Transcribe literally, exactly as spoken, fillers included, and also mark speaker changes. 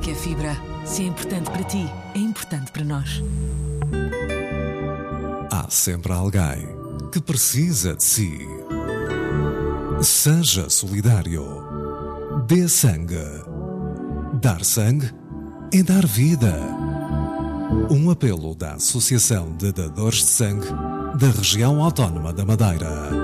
Speaker 1: que é fibra. Se é importante para ti, é importante para nós.
Speaker 2: Há sempre alguém que precisa de si. Seja solidário. Dê sangue. Dar sangue é dar vida. Um apelo da Associação de Dadores de Sangue da Região Autónoma da Madeira.